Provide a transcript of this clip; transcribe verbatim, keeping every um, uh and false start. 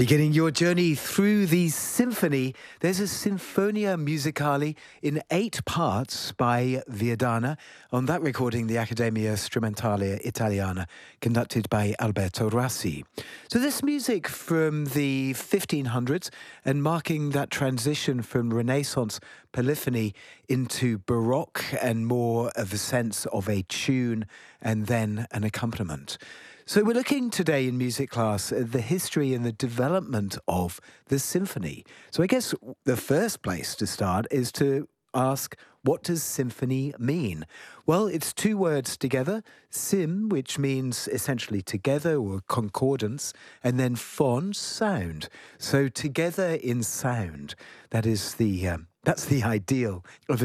Beginning your journey through the symphony, there's a Sinfonia Musicale in eight parts by Viadana. On that recording, the Accademia Strumentale Italiana, conducted by Alberto Rassi. So this music from the fifteen hundreds and marking that transition from Renaissance polyphony into Baroque and more of a sense of a tune and then an accompaniment. So we're looking today in music class at the history and the development of the symphony. So I guess the first place to start is to ask, what does symphony mean? Well, it's two words together, sim, which means essentially together or concordance, and then phon, sound. So together in sound, that is the, um, that's the ideal of